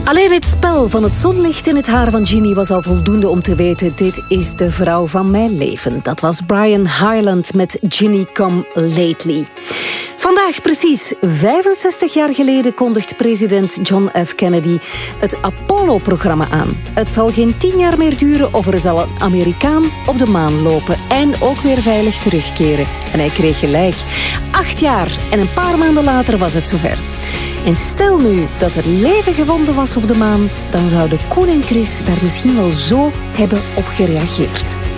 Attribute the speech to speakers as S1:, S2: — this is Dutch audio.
S1: Alleen het spel van het zonlicht in het haar van Ginny was al voldoende om te weten: dit is de vrouw van mijn leven. Dat was Brian Hyland met Ginny Come Lately. Vandaag precies 65 jaar geleden kondigt president John F. Kennedy het Apollo-programma aan. Het zal geen 10 jaar meer duren of er zal een Amerikaan op de maan lopen en ook weer veilig terugkeren. En hij kreeg gelijk. 8 jaar en een paar maanden later was het zover. En stel nu dat er leven gevonden was op de maan, dan zou de koning Chris daar misschien wel zo hebben op gereageerd.